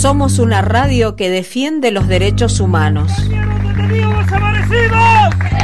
Somos una radio que defiende los derechos humanos. ¡Detenidos desaparecidos!